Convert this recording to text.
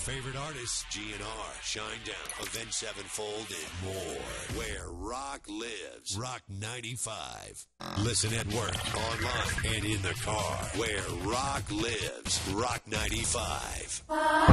favorite artists, GNR, Shinedown, Avenged Sevenfold, and more. Where rock lives. Rock 95. Listen at work, online, and in the car. Where rock lives. Rock 95.